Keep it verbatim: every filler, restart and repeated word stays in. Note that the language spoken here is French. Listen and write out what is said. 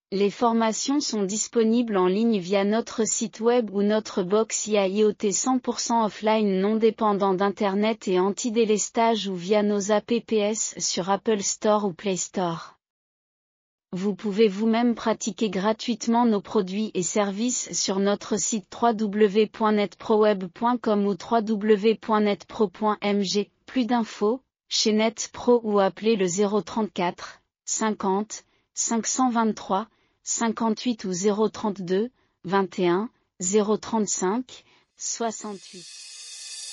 Les formations sont disponibles en ligne via notre site web ou notre box I A I O T cent pour cent offline non dépendant d'Internet et anti-délestage ou via nos apps sur Apple Store ou Play Store. Vous pouvez vous-même pratiquer gratuitement nos produits et services sur notre site w w w point net pro web point com ou w w w point net pro point m g. Plus d'infos, chez NetPro ou appelez le zéro trente-quatre, cinquante, cinq cent vingt-trois, cinquante-huit ou zéro trente-deux, vingt et un, zéro trente-cinq, soixante-huit.